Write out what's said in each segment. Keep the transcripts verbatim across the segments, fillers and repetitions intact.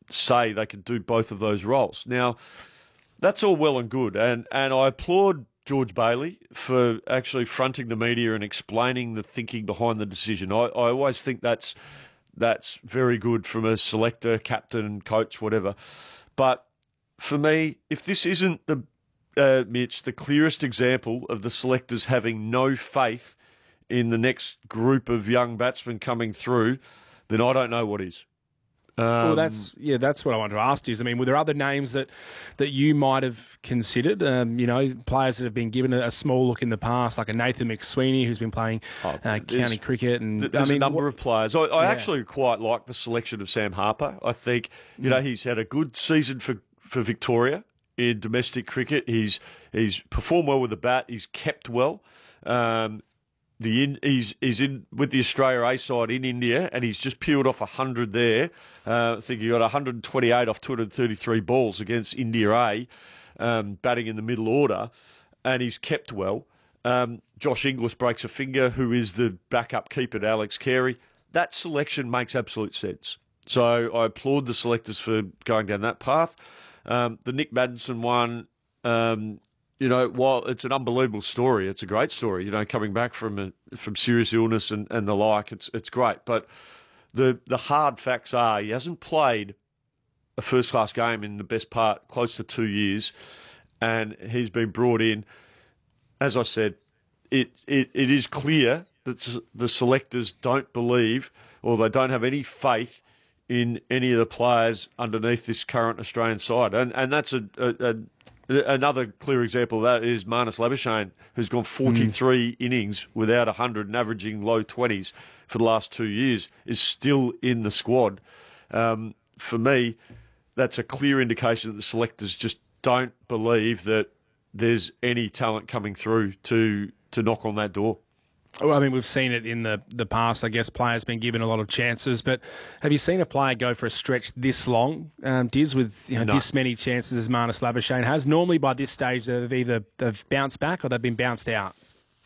say they can do both of those roles. Now, that's all well and good, and, and I applaud George Bailey for actually fronting the media and explaining the thinking behind the decision. I, I always think that's that's very good from a selector, captain, coach, whatever. But for me, if this isn't the uh, Mitch, the clearest example of the selectors having no faith in the next group of young batsmen coming through, then I don't know what is. Um, well, that's yeah, that's what I wanted to ask you. Is I mean, were there other names that, that you might have considered? Um, you know, players that have been given a, a small look in the past, like a Nathan McSweeney, who's been playing uh, county cricket, and there's I mean, a number what, of players. I, I yeah. actually quite like the selection of Sam Harper. I think you mm. know he's had a good season for, for Victoria in domestic cricket. He's he's performed well with the bat. He's kept well. Um, The in, he's he's in with the Australia A side in India, and he's just peeled off a hundred there. Uh, I think he got one hundred twenty-eight off two hundred thirty-three balls against India A, um, batting in the middle order, and he's kept well. Um, Josh Inglis breaks a finger, who is the backup keeper to Alex Carey. That selection makes absolute sense. So I applaud the selectors for going down that path. Um, the Nick Maddinson one. Um, You know, while it's an unbelievable story, it's a great story. You know, coming back from a, from serious illness and, and the like, it's it's great. But the the hard facts are he hasn't played a first class game in the best part close to two years, and he's been brought in. As I said, it it, it is clear that the selectors don't believe, or they don't have any faith in any of the players underneath this current Australian side, and and that's a, a, a another clear example of that is Marnus Labuschagne, who's gone forty-three mm. innings without one hundred and averaging low twenties for the last two years, is still in the squad. Um, for me, that's a clear indication that the selectors just don't believe that there's any talent coming through to to knock on that door. Well, I mean, we've seen it in the, the past. I guess players been given a lot of chances, but have you seen a player go for a stretch this long, um, Diz, with you know, no. this many chances as Marnus Labuschagne has? Normally, by this stage, they've either they've bounced back or they've been bounced out.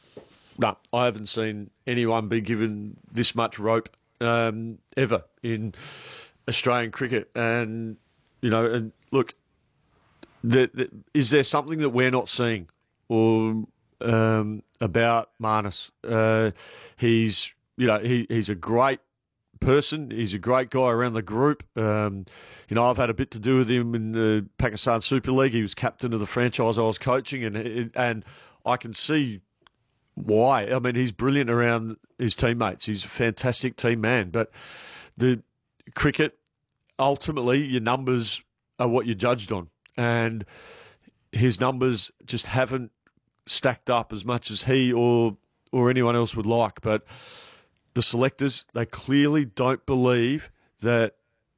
No, I haven't seen anyone be given this much rope um, ever in Australian cricket. And you know, and look, the, the, is there something that we're not seeing, or Um, about Marnus? Uh, he's, you know, he, he's a great person. He's a great guy around the group. Um, you know, I've had a bit to do with him in the Pakistan Super League. He was captain of the franchise I was coaching, and and I can see why. I mean, he's brilliant around his teammates. He's a fantastic team man. But the cricket, ultimately, your numbers are what you're judged on, and his numbers just haven't stacked up as much as he or or anyone else would like. But the selectors, they clearly don't believe that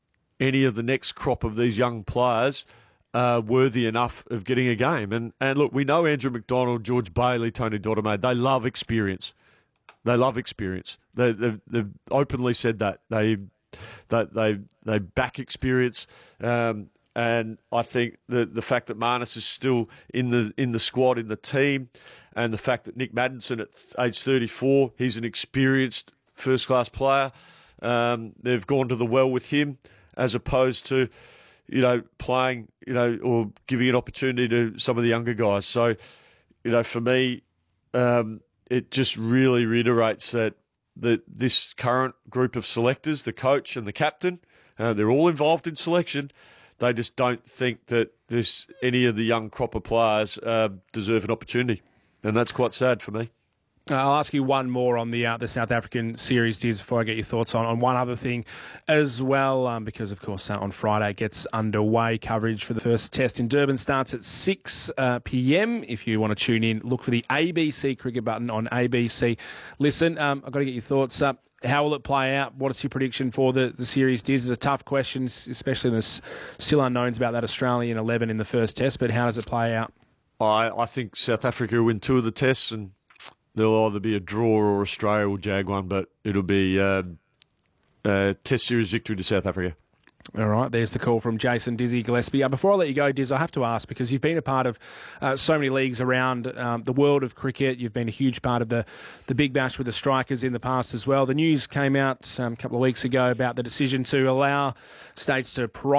any of the next crop of these young players are worthy enough of getting a game. And and look, we know Andrew McDonald, George Bailey, Tony Dottermaid, they love experience. They love experience. They, they've, they've openly said that. They, they, they, they back experience. Um, And I think the the fact that Marnus is still in the in the squad, in the team, and the fact that Nick Maddinson at age thirty-four, he's an experienced first class player. Um, they've gone to the well with him, as opposed to, you know, playing, you know, or giving an opportunity to some of the younger guys. So, you know, for me, um, it just really reiterates that that this current group of selectors, the coach and the captain, uh, they're all involved in selection. They just don't think that this any of the young crop of players uh, deserve an opportunity, and that's quite sad for me. Uh, I'll ask you one more on the uh, the South African series, Diz, before I get your thoughts on, on one other thing as well, um, because, of course, uh, on Friday gets underway. Coverage for the first test in Durban starts at six p.m. If you want to tune in, look for the A B C cricket button on A B C. Listen, um, I've got to get your thoughts up. How will it play out? What's your prediction for the, the series, Diz? It's a tough question, especially there's still unknowns about that Australian eleven in the first test, but how does it play out? I, I think South Africa will win two of the tests, and there'll either be a draw or Australia will jag one, but it'll be uh, a test series victory to South Africa. All right, there's the call from Jason Dizzy Gillespie. Uh, before I let you go, Diz, I have to ask, because you've been a part of uh, so many leagues around um, the world of cricket. You've been a huge part of the, the Big Bash with the Strikers in the past as well. The news came out um, a couple of weeks ago about the decision to allow states to